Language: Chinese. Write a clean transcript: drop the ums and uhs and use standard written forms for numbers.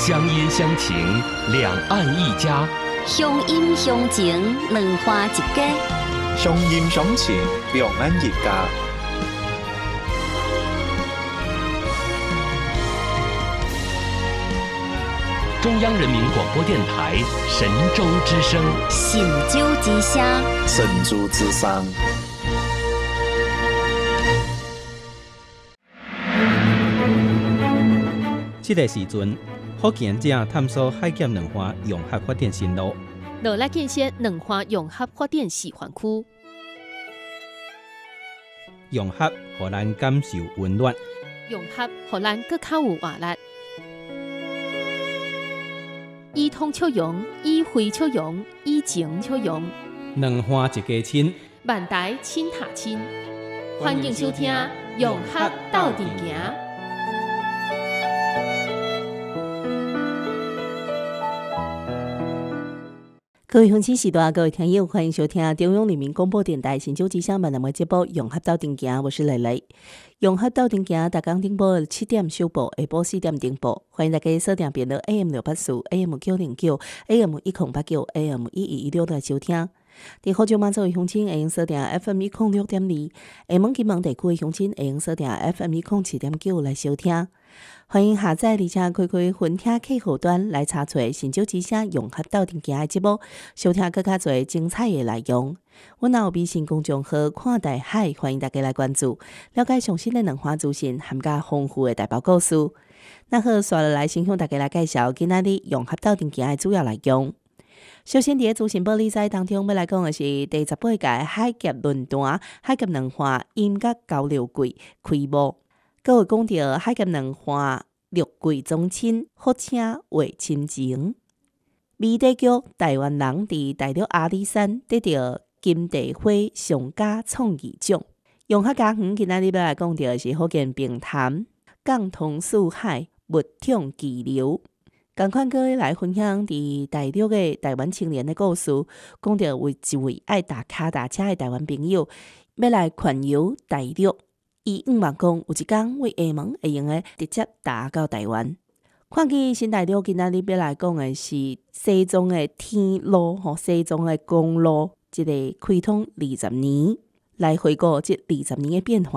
乡音乡情，两岸一家； 乡音乡情，两花一家； 乡音乡情，两岸一家。 中央人民广播电台神州之声， 神州之声， 神州之声。 这个时阵，福建正探索海咸两花融合发展新路， 落来建设两花融合发展示范区。 融合互咱感受温暖， 融合互咱更较有活力。以通出融，以会出融，以情出融。 两花一家亲， 万代亲塔亲。欢迎收听《融合斗阵行》。 各位乡亲时代，各位听友，欢迎收听中央人民广播电台神州之声万能的节目《融合斗阵行》，我是蕾蕾。融合斗阵行，逐工顶播7点首播，下晡4点顶播。欢迎大家锁定频率 AM684、AM909、AM1089、AM1116 来收听。伫福州满洲的乡亲会用锁定 FM106.2，厦门金门地区的乡亲会用锁定 FM107.9 来收听。欢迎下载而且开分听客户端来查找神州之声融合斗阵行的节目，收听更加多精彩的内容。阮也有微信公众号看大海，欢迎大家来关注，了解上新的两花资讯，含加丰富的台胞故事。那好，刷落来先向大家来介绍今仔日融合斗阵行的主要内容。首先，伫资讯报理赛当中，要来讲的是第18届海峡论坛海峡两花音乐交流季开幕。各位讲到海峡两花六季宗亲，好请话亲情。美地局台湾人伫大陆阿里山得到金地花上佳创意奖。融合家园今仔日要来讲到的是福建平潭港通四海，物统奇流。同款各位来分享伫大陆的台湾青年的故事，讲到为一位爱踏脚踏车的台湾朋友，要来环游大陆。伊希望讲有一天为厦门会用的直接踏到台湾。看见新大陆今仔日要来讲的是西藏的天路西藏的公路，这个开通20年，来回顾这20年的变化。